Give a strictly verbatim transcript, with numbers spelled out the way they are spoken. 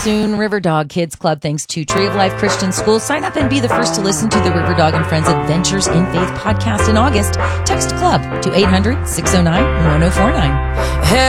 soon. River Dog Kids Club, thanks to Tree of Life Christian School. Sign up and be the first to listen to the River Dog and Friends Adventures in Faith podcast in August. Text club to eight hundred, six oh nine, one oh four nine.